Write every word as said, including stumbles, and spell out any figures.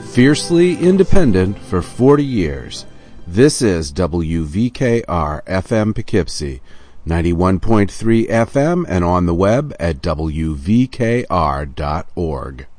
Fiercely independent for forty years. This is W V K R F M Poughkeepsie, ninety-one point three F M and on the web at W V K R dot org.